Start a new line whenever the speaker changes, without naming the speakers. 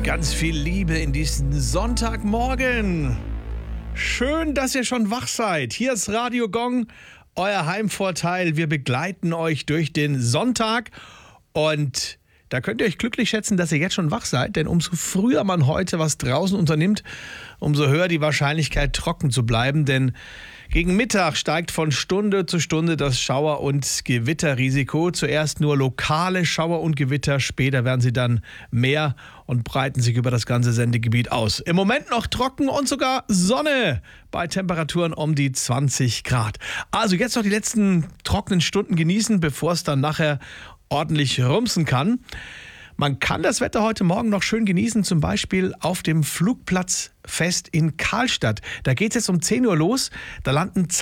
Ganz viel Liebe in diesen Sonntagmorgen. Schön, dass ihr schon wach seid. Hier ist Radio Gong, euer Heimvorteil. Wir begleiten euch durch den Sonntag und da könnt ihr euch glücklich schätzen, dass ihr jetzt schon wach seid, denn umso früher man heute was draußen unternimmt, umso höher die Wahrscheinlichkeit, trocken zu bleiben, denn gegen Mittag steigt von Stunde zu Stunde das Schauer- und Gewitterrisiko. Zuerst nur lokale Schauer und Gewitter, später werden sie dann mehr und breiten sich über das ganze Sendegebiet aus. Im Moment noch trocken und sogar Sonne bei Temperaturen um die 20 Grad. Also jetzt noch die letzten trockenen Stunden genießen, bevor es dann nachher ordentlich rumsen kann. Man kann das Wetter heute Morgen noch schön genießen, zum Beispiel auf dem Flugplatzfest in Karlstadt. Da geht es jetzt um 10 Uhr los. Da landen